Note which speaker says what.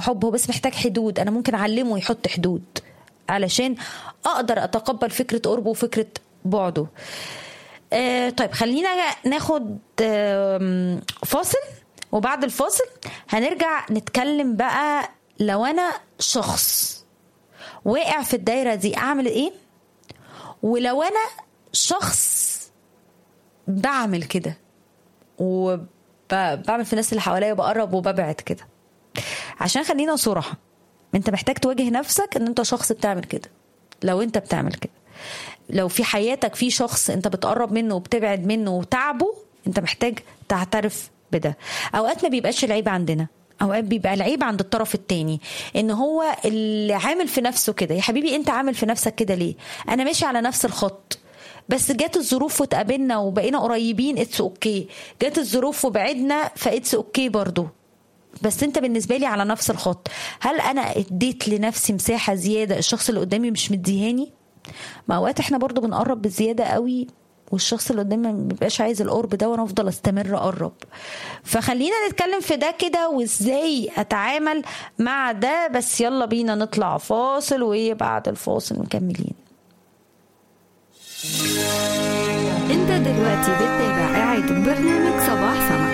Speaker 1: حب، هو بس محتاج حدود. انا ممكن اعلمه يحط حدود علشان اقدر اتقبل فكرة قربه وفكرة بعده. طيب خلينا ناخد فاصل، وبعد الفاصل هنرجع نتكلم بقى لو انا شخص واقع في الدايرة دي اعمل ايه، ولو انا شخص بعمل كده وبعمل في الناس اللي حواليا وبقرب وببعد كده. عشان خلينا صراحة، انت محتاج تواجه نفسك ان انت شخص بتعمل كده. لو انت بتعمل كده، لو في حياتك في شخص انت بتقرب منه وبتبعد منه وتعبه، انت محتاج تعترف بده. اوقات ما بيبقاش العيب عندنا، اوقات بيبقى العيب عند الطرف التاني، ان هو اللي عامل في نفسه كده. يا حبيبي انت عامل في نفسك كده ليه؟ انا ماشي على نفس الخط، بس جات الظروف وتقابلنا وبقينا قريبين، اتس اوكي. جات الظروف وبعدنا، فاتس اوكي برضو، بس انت بالنسبة لي على نفس الخط. هل انا اديت لنفسي مساحة زيادة الشخص اللي قدامي مش مديهاني؟ ما اوقات احنا برضو بنقرب بزيادة قوي، والشخص اللي قدامي ما بيبقاش عايز القرب ده، وانا افضل استمر اقرب. فخلينا نتكلم في ده كده، وازاي اتعامل مع ده. بس يلا بينا نطلع فاصل، وبعد الفاصل مكملين.
Speaker 2: انت دلوقتي بتتابع قاعد برنامج صباح سما